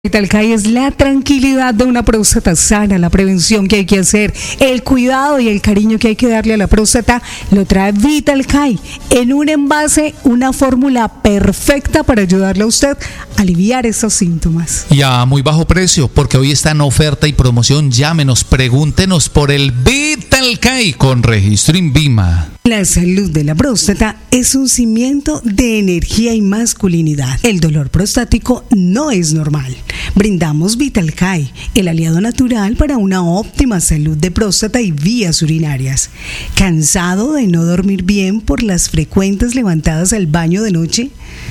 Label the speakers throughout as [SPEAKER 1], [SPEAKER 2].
[SPEAKER 1] Vitalcay es la tranquilidad de una próstata sana, la prevención que hay que hacer, el cuidado y el cariño que hay que darle a la próstata, lo trae Vitalcay en un envase, una fórmula perfecta para ayudarle a usted a aliviar estos síntomas.
[SPEAKER 2] Y a muy bajo precio, porque hoy está en oferta y promoción. Llámenos, pregúntenos por el Vitalcay con registro INVIMA.
[SPEAKER 1] La salud de la próstata es un cimiento de energía y masculinidad. El dolor prostático no es normal. Brindamos Vitalcay, el aliado natural para una óptima salud de próstata y vías urinarias. ¿Cansado de no dormir bien por las frecuentes levantadas al baño de noche?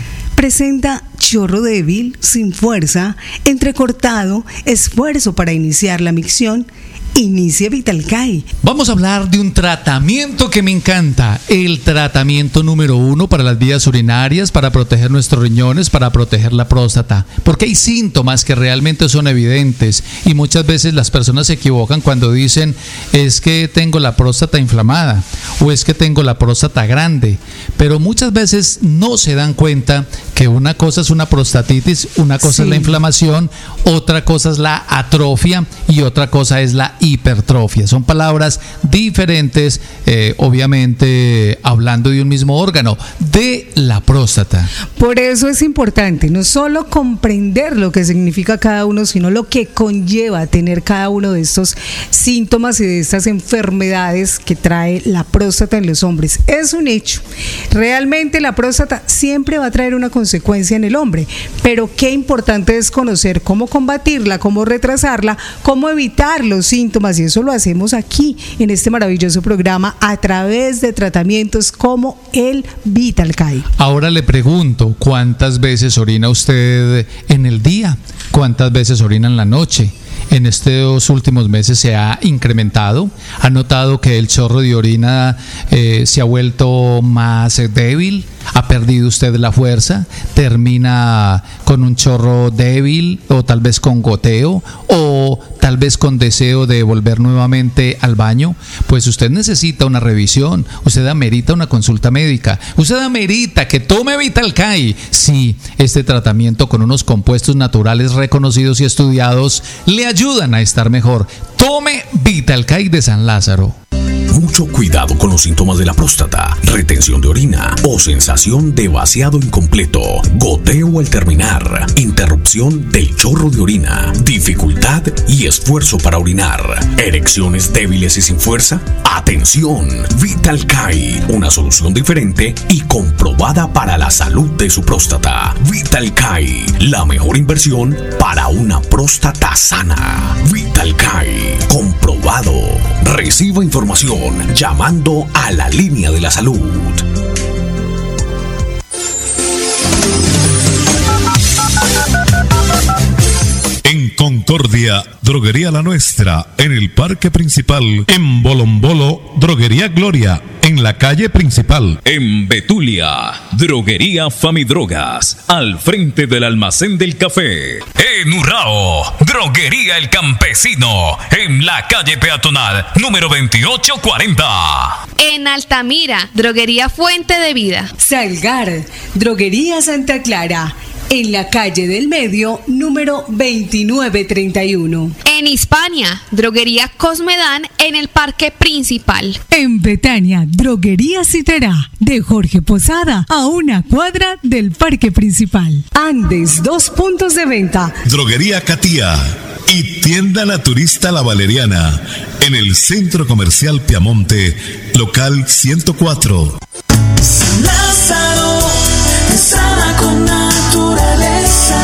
[SPEAKER 1] Presenta chorro débil, sin fuerza, entrecortado, esfuerzo para iniciar la micción. Inicia Vitalcay.
[SPEAKER 2] Vamos a hablar de un tratamiento que me encanta, el tratamiento número 1 para las vías urinarias, para proteger nuestros riñones, para proteger la próstata, porque hay síntomas que realmente son evidentes y muchas veces las personas se equivocan cuando dicen es que tengo la próstata inflamada o es que tengo la próstata grande, pero muchas veces no se dan cuenta que una cosa es una prostatitis, una cosa es la inflamación, otra cosa es la atrofia y otra cosa es la hipertrofia. Son palabras diferentes, obviamente hablando de un mismo órgano, de la próstata.
[SPEAKER 1] Por eso es importante no solo comprender lo que significa cada uno, sino lo que conlleva tener cada uno de estos síntomas y de estas enfermedades que trae la próstata en los hombres. Es un hecho. Realmente la próstata siempre va a traer una consecuencia en el hombre, pero qué importante es conocer cómo combatirla, cómo retrasarla, cómo evitar los síntomas, y eso lo hacemos aquí en este maravilloso programa a través de tratamientos como el Vitalcay.
[SPEAKER 2] Ahora le pregunto, ¿cuántas veces orina usted en el día? ¿Cuántas veces orina en la noche? En estos últimos meses se ha incrementado. ¿Ha notado que el chorro de orina se ha vuelto más débil? ¿Ha perdido usted la fuerza? ¿Termina con un chorro débil o tal vez con goteo o tal vez con deseo de volver nuevamente al baño? Pues usted necesita una revisión, usted amerita una consulta médica, usted amerita que tome Vitalcay. Sí, este tratamiento con unos compuestos naturales reconocidos y estudiados le ayudan a estar mejor. Tome Vitalcay de San Lázaro.
[SPEAKER 3] Mucho cuidado con los síntomas de la próstata: retención de orina o sensación de vaciado incompleto, goteo al terminar, interrupción del chorro de orina, dificultad y esfuerzo para orinar, erecciones débiles y sin fuerza. Atención, Vitalcay, una solución diferente y comprobada para la salud de su próstata. Vitalcay, la mejor inversión para una próstata sana. Vitalcay, comprobado. Reciba información llamando a la línea de la salud.
[SPEAKER 4] En Concordia, Droguería La Nuestra, en el Parque Principal. En Bolombolo, Droguería Gloria, en la calle principal.
[SPEAKER 5] En Betulia, Droguería Famidrogas, al frente del almacén del café. En Urrao, Droguería El Campesino, en la calle peatonal número 2840.
[SPEAKER 6] En Altamira, Droguería Fuente de Vida.
[SPEAKER 1] Salgar, Droguería Santa Clara, en la calle del Medio, número 2931.
[SPEAKER 6] En Hispania, Droguería Cosmedán, en el Parque Principal.
[SPEAKER 1] En Betania, Droguería Citerá, de Jorge Posada, a una cuadra del Parque Principal. Andes, 2 puntos de venta.
[SPEAKER 4] Droguería Catía y Tienda Naturista La Valeriana, en el Centro Comercial Piamonte, local 104.
[SPEAKER 7] San Lázaro, sana con naturaleza.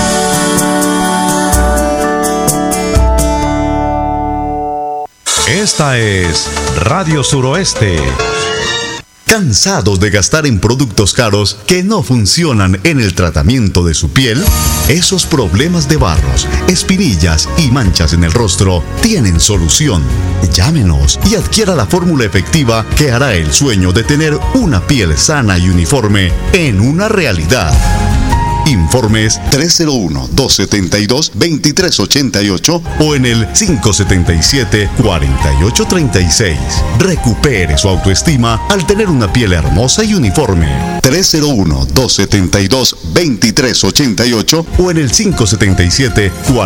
[SPEAKER 8] Esta es Radio Suroeste. ¿Cansados de gastar en productos caros que no funcionan en el tratamiento de su piel? Esos problemas de barros, espinillas y manchas en el rostro tienen solución. Llámenos y adquiera la fórmula efectiva que hará el sueño de tener una piel sana y uniforme en una realidad. Informes 301-272-2388 o en el 577-4836. Recupere su autoestima al tener una piel hermosa y uniforme. 301-272-2388 o en el 577-4836.